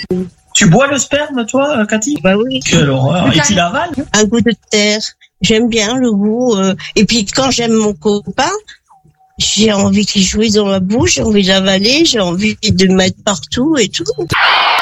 Tu bois le sperme, toi, Cathy? Bah oui. Quelle horreur. Et tu l'avales? Un goût de terre. J'aime bien le goût. Et puis quand j'aime mon copain, j'ai envie qu'il jouisse dans ma bouche, j'ai envie d'avaler, j'ai envie de le mettre partout et tout.